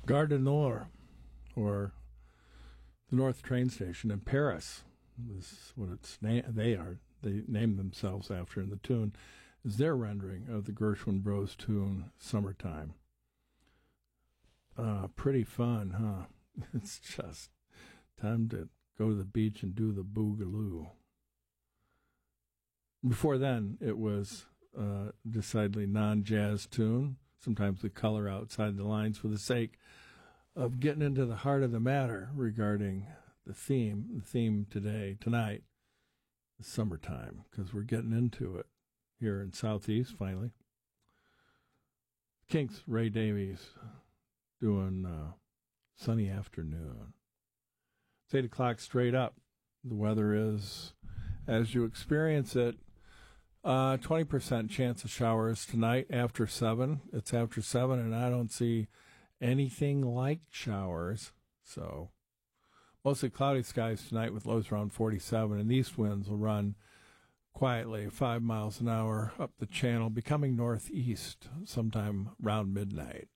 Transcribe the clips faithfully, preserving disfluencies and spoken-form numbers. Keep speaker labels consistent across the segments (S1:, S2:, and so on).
S1: Gare du Nord, or the North train station in Paris, is what it's na- they are. They named themselves after, and the tune is their rendering of the Gershwin Bros tune "Summertime." Uh, pretty fun, huh? It's just time to go to the beach and do the boogaloo. Before then, it was a decidedly non-jazz tune. Sometimes we color outside the lines for the sake of getting into the heart of the matter regarding the theme. The theme today, tonight, is summertime, because we're getting into it here in Southeast, finally. Kinks, Ray Davies, doing uh, Sunny Afternoon. It's eight o'clock straight up. The weather is, as you experience it, uh, twenty percent chance of showers tonight after seven. It's after seven, and I don't see anything like showers. So mostly cloudy skies tonight with lows around forty-seven, and these winds will run quietly five miles an hour up the channel, becoming northeast sometime around midnight.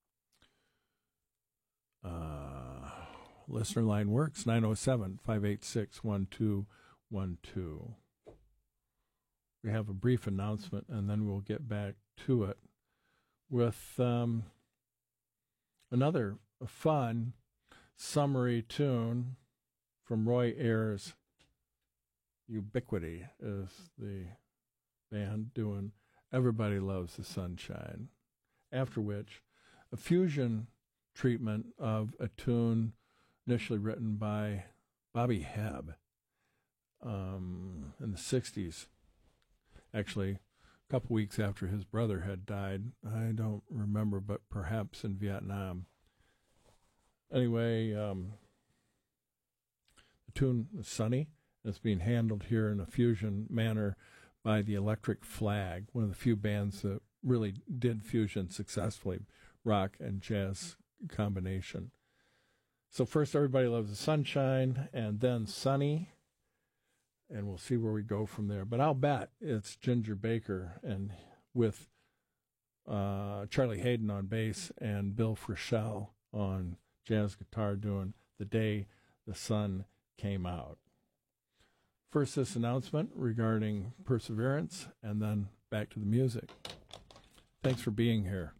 S1: Uh, listener line works, nine oh seven, five eight six, one two one two. We have a brief announcement, and then we'll get back to it with um, another fun, summery tune from Roy Ayers. Ubiquity is the band doing Everybody Loves the Sunshine. After which, a fusion treatment of a tune initially written by Bobby Hebb um, in the sixties. Actually, a couple weeks after his brother had died. I don't remember, but perhaps in Vietnam. Anyway, um, the tune is Sunny. It's being handled here in a fusion manner by the Electric Flag, one of the few bands that really did fusion successfully, rock and jazz combination. So first, Everybody Loves the Sunshine, and then Sunny, and we'll see where we go from there. But I'll bet it's Ginger Baker, and with uh, Charlie Hayden on bass and Bill Frisell on jazz guitar doing The Day the Sun Came Out. First, this announcement regarding Perseverance, and then back to the music. Thanks for being here.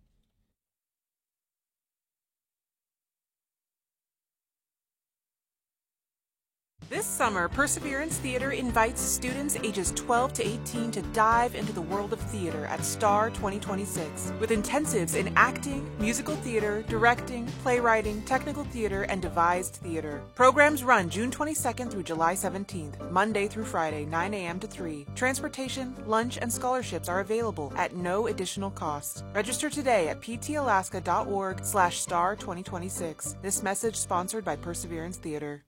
S2: This summer, Perseverance Theater invites students ages twelve to eighteen to dive into the world of theater at STAR twenty twenty-six with intensives in acting, musical theater, directing, playwriting, technical theater, and devised theater. Programs run June twenty-second through July seventeenth, Monday through Friday, nine a.m. to three. Transportation, lunch, and scholarships are available at no additional cost. Register today at ptalaska.org slash star 2026. This message sponsored by Perseverance Theater.